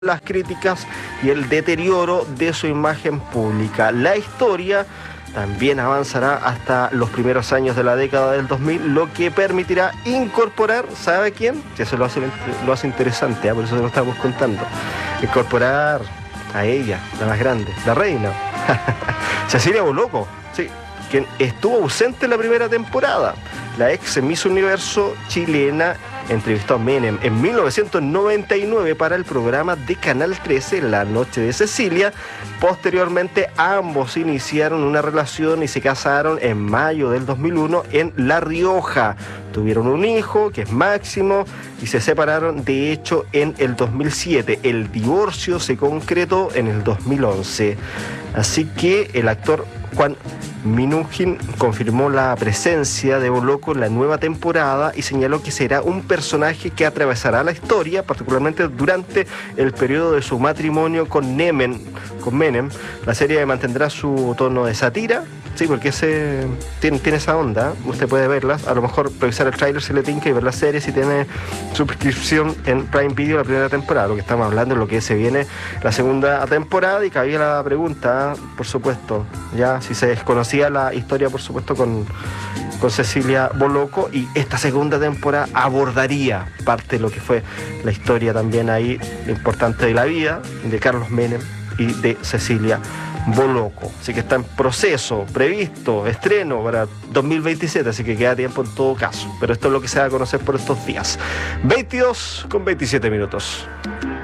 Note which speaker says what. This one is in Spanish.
Speaker 1: las críticas y el deterioro de su imagen pública. La historia también avanzará hasta los primeros años de la década del 2000, lo que permitirá incorporar, ¿sabe quién? Si eso lo hace interesante, por eso se lo estamos contando. Incorporar a ella, la más grande, la reina, Cecilia Boloco, sí, quien estuvo ausente en la primera temporada. La ex Miss Universo chilena entrevistó a Menem en 1999 para el programa de Canal 13, La Noche de Cecilia. Posteriormente, ambos iniciaron una relación y se casaron en mayo del 2001 en La Rioja. Tuvieron un hijo, que es Máximo, y se separaron, de hecho, en el 2007. El divorcio se concretó en el 2011. Así que el actor Juan Minujín confirmó la presencia de Boloco en la nueva temporada y señaló que será un personaje que atravesará la historia, particularmente durante el periodo de su matrimonio con Menem. La serie mantendrá su tono de sátira, sí, porque tiene esa onda. Usted puede verlas, a lo mejor revisar el tráiler si le tinca y ver la serie si tiene suscripción en Prime Video la primera temporada. Lo que estamos hablando es lo que se viene la segunda temporada, y cabía la pregunta, por supuesto, ya si se desconocía la historia, por supuesto, con Cecilia Boloco, y esta segunda temporada abordaría parte de lo que fue la historia también ahí importante de la vida de Carlos Menem y de Cecilia Boloco. Así que está en proceso, previsto, estreno para 2027, así que queda tiempo en todo caso. Pero esto es lo que se va a conocer por estos días. 22:27.